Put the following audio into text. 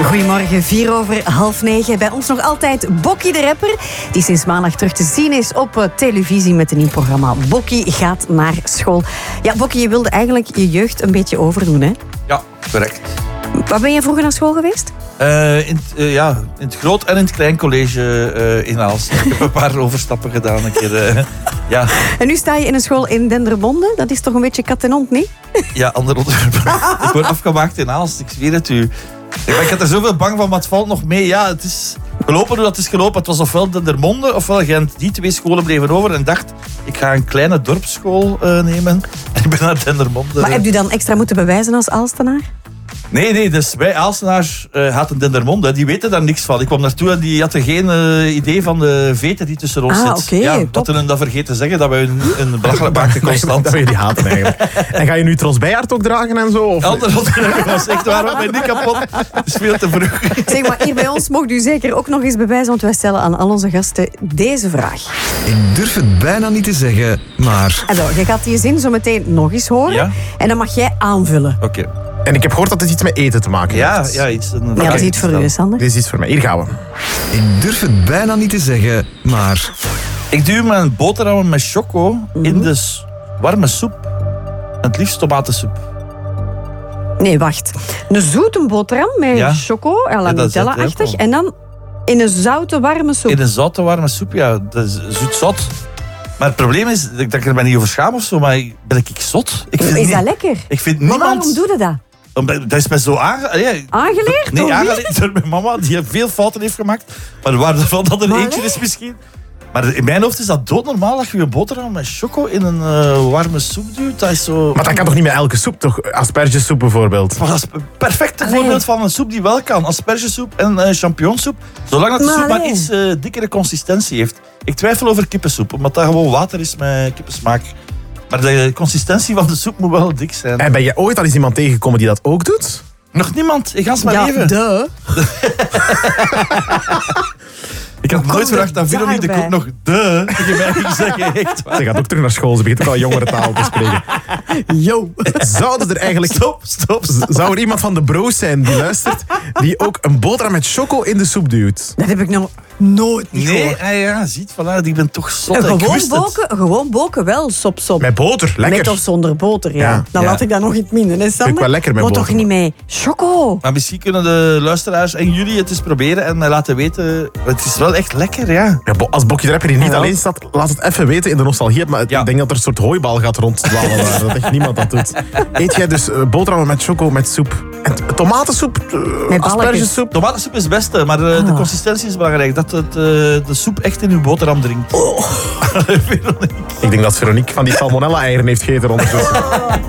Goedemorgen, 8:04. Bij ons nog altijd Bokkie de rapper, die sinds maandag terug te zien is op televisie met een nieuw programma. Bokkie gaat naar school. Ja, Bokkie, je wilde eigenlijk je jeugd een beetje overdoen, hè? Ja, correct. Waar ben je vroeger naar school geweest? In het groot en in het klein college in Aalst. Ik heb een paar overstappen gedaan een keer. Ja. En nu sta je in een school in Dendermonde. Dat is toch een beetje kat en hond, niet? Ja, ander onderwerp. Ik word afgemaakt in Aalst, ik zweer het u. Ik had er zoveel bang van, maar het valt nog mee. Ja, het is gelopen hoe dat is gelopen. Het was ofwel Dendermonde ofwel Gent. Die twee scholen bleven over en dacht, ik ga een kleine dorpsschool nemen. En ik ben naar Dendermonde. Maar heb je dan extra moeten bewijzen als Aalstenaar? Nee, dus wij Aalstenaars hadden Dendermonde, die weten daar niks van. Ik kwam naartoe en die hadden geen idee van de veten die tussen ons zit. Oké, ja, top. hadden hun dat vergeten te zeggen, dat wij een belachelijk maakten constant. Dat we die haten eigenlijk. En ga je nu Tros Bijaard ook dragen en zo? Of? Ander onderwerp was echt waar, ik ben niet kapot. Het is veel te vroeg. Zeg maar, hier bij ons mocht u zeker ook nog eens bewijzen, want wij stellen aan al onze gasten deze vraag. Ik durf het bijna niet te zeggen, maar... Also, je gaat die zin zo meteen nog eens horen. Ja? En dan mag jij aanvullen. Oké. En ik heb gehoord dat het iets met eten te maken heeft. Ja, iets. Ja, dat is iets voor u, Sander. Dit is iets voor mij. Hier gaan we. Ik durf het bijna niet te zeggen, maar... Ik duw mijn boterhammen met choco in de warme soep. Het liefst tomatensoep. Nee, wacht. Een zoete boterham met choco, à la Ja, dat is Nutella-achtig. het, En dan in een zoute warme soep. In een zoute warme soep, ja. Dat is zoet-zot. Maar het probleem is dat ik er mij niet over schaam of zo, maar ben ik zot? Ik vind Is niet- dat lekker? Ik vind Maar niemand... waarom doe je dat? Dat is mij zo Aangeleerd? Nee, door wie? aangeleerd door mijn mama, die veel fouten heeft gemaakt. Maar waar ervan dat er Maar eentje nee. is misschien. Maar in mijn hoofd is dat doodnormaal dat je je boterham met choco in een warme soep duwt. Dat is zo... Maar dat kan toch niet met elke soep, toch? Aspergesoep bijvoorbeeld. Maar dat is een perfecte Allee. voorbeeld van een soep die wel kan. Aspergesoep en champignonsoep. Zolang dat de Maar soep maar allee. iets dikkere consistentie heeft. Ik twijfel over kippensoep, omdat dat gewoon water is met kippensmaak. Maar de consistentie van de soep moet wel dik zijn. En ben je ooit al eens iemand tegengekomen die dat ook doet? Nog niemand, ik ga eens maar even. Ik had nooit verwacht dat Veronique de daarbij? Koek nog tegen mij ging zeggen. Echt waar. Ze gaat ook terug naar school, ze begint ook al jongerentaal te spreken. Yo. Zou er eigenlijk... Stop. Zou er iemand van de bro's zijn die luistert, die ook een boterham met choco in de soep duwt? Dat heb ik nog nooit niet Nee, gehoord. ja, ziet, voilà, ik ben toch zot. En Ik wist het. gewoon boken wel, sop. Met boter, lekker. Met of zonder boter, ja. Ja. Dan Ja. laat ik dat nog in het midden, hè, Sander? Vind ik wel lekker met maar boter. toch niet mee choco. Maar misschien kunnen de luisteraars en jullie het eens proberen en mij laten weten. Het is wel echt lekker, ja. Ja, als Bokkie de Rapper hier niet Jawel. alleen staat, laat het even weten in de nostalgie. Maar Ja. ik denk dat er een soort hooibal gaat ronddwalen daar. Dat echt niemand dat doet. Eet jij dus boterhammen met choco, met soep? En tomatensoep? Met Aspergesoep? Tomatensoep is het beste, maar de consistentie is belangrijk. Dat de soep echt in uw boterham drinkt. Ik denk dat Veronique van die salmonella-eieren heeft gegeten ondertussen.